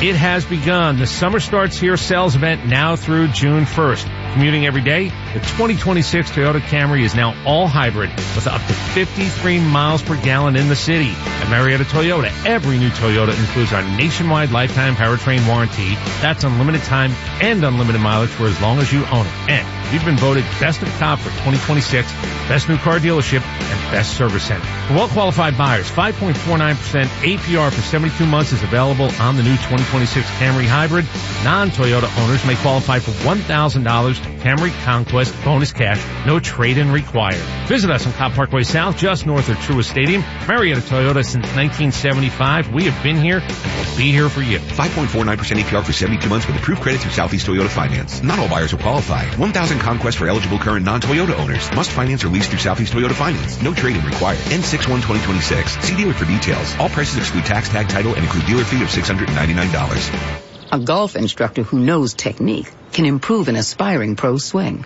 It has begun. The Summer Starts Here sales event now through June 1st. Commuting every day, the 2026 Toyota Camry is now all hybrid with up to 53 miles per gallon in the city. At Marietta Toyota, every new Toyota includes our nationwide lifetime powertrain warranty. That's unlimited time and unlimited mileage for as long as you own it. And we've been voted Best of Top for 2026, Best New Car Dealership, and Best Service Center. For well-qualified buyers, 5.49% APR for 72 months is available on the new 2026 Camry Hybrid. Non-Toyota owners may qualify for $1,000 Camry Conquest bonus cash, no trade-in required. Visit us on Cobb Parkway South, just north of Truist Stadium. Marietta Toyota since 1975. We have been here and will be here for you. 5.49% APR for 72 months with approved credit through Southeast Toyota Finance. Not all buyers will qualify. 1,000 Conquest for eligible current non-Toyota owners. Must finance or lease through Southeast Toyota Finance. No trade-in required. N6/1/2026. See dealer for details. All prices exclude tax, tag, title, and include dealer fee of $699. A golf instructor who knows technique can improve an aspiring pro's swing.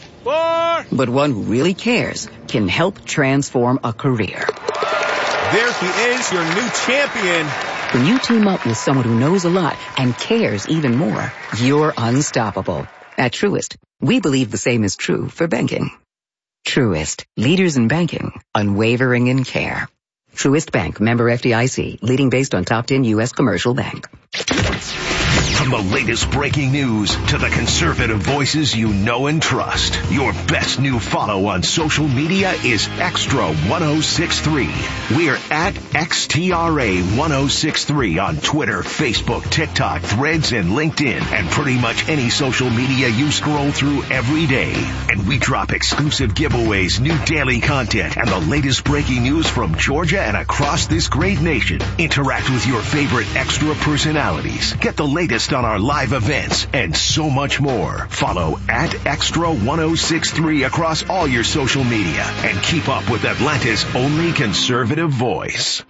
But one who really cares can help transform a career. There he is, your new champion. When you team up with someone who knows a lot and cares even more, you're unstoppable. At Truist, we believe the same is true for banking. Truist, leaders in banking, unwavering in care. Truist Bank, member FDIC, leading based on top 10 U.S. commercial bank. From the latest breaking news to the conservative voices you know and trust, your best new follow on social media is Extra 1063. We're at XTRA 1063 on Twitter, Facebook, TikTok, Threads, and LinkedIn, and pretty much any social media you scroll through every day. And we drop exclusive giveaways, new daily content, and the latest breaking news from Georgia and across this great nation. Interact with your favorite Extra personalities. Get the latest on our live events and so much more. Follow at Extra 1063 across all your social media and keep up with Atlanta's only conservative voice.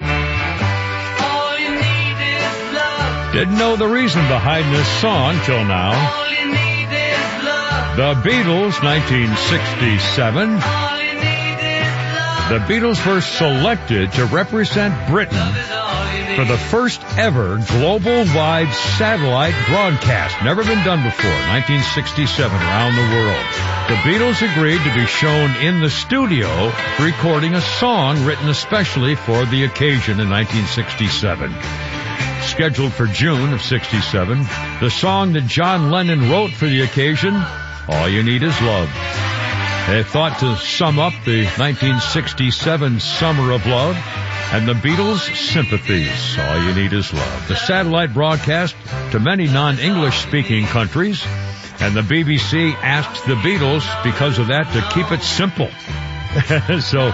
All you need is love. Didn't know the reason behind this song till now. All you need is love. The Beatles, 1967. All you need is love. The Beatles were selected to represent Britain for the first ever global-wide satellite broadcast. Never been done before. 1967, around the world. The Beatles agreed to be shown in the studio recording a song written especially for the occasion in 1967. Scheduled for June of 67, the song that John Lennon wrote for the occasion, All You Need Is Love. They thought to sum up the 1967 Summer of Love and the Beatles' sympathies. All you need is love. The satellite broadcast to many non-English speaking countries, and the BBC asked the Beatles, because of that, to keep it simple. So,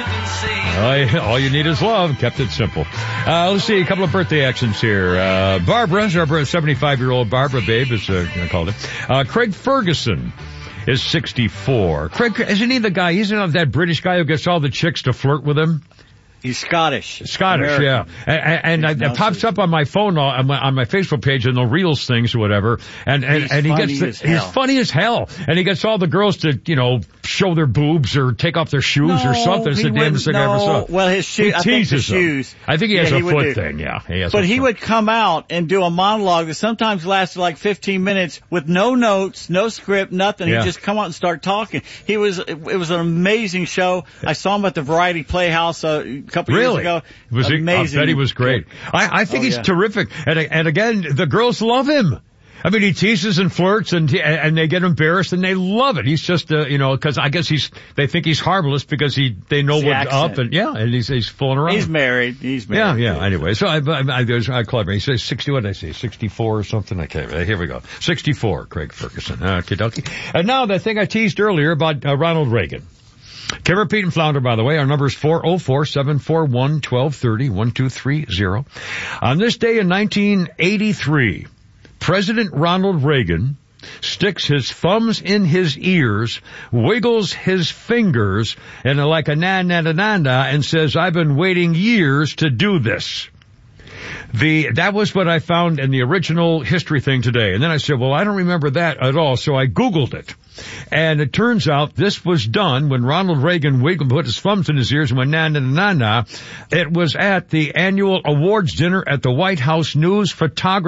all you need is love. Kept it simple. Let's see, a couple of birthday actions here. Barbara, our 75-year-old Barbara babe, as I called it. Craig Ferguson is 64. Craig, isn't he the guy? He's not that British guy who gets all the chicks to flirt with him? He's Scottish. Scottish, yeah. And it pops up on my phone, on my Facebook page in the Reels things or whatever. And he's funny as hell. And he gets all the girls to, show their boobs or take off their shoes or something. It's the damnest thing I ever saw. Well, his shoes, I think the shoes. I think he has a foot thing, yeah. He would come out and do a monologue that sometimes lasted like 15 minutes with no notes, no script, nothing. Yeah. He'd just come out and start talking. It was an amazing show. I saw him at the Variety Playhouse a couple years ago. Was amazing. I bet he was great. I think he's terrific. And again, the girls love him. I mean, he teases and flirts and they get embarrassed and they love it. He's just, cause I guess they think he's harmless because they know what's up and he's fooling around. He's married. Yeah. Anyway, so I clever. He says 60, what did I say? 64 or something? Okay, here we go. 64, Craig Ferguson. Okay, dokie. And now the thing I teased earlier about Ronald Reagan. Can repeat and flounder, by the way. Our number is 404-741-1230, 1230. On this day in 1983, President Ronald Reagan sticks his thumbs in his ears, wiggles his fingers, and like a na-na-na-na-na, and says, I've been waiting years to do this. That was what I found in the original history thing today. And then I said, well, I don't remember that at all, so I Googled it. And it turns out this was done when Ronald Reagan put his thumbs in his ears and went na-na-na-na. It was at the annual awards dinner at the White House News Photography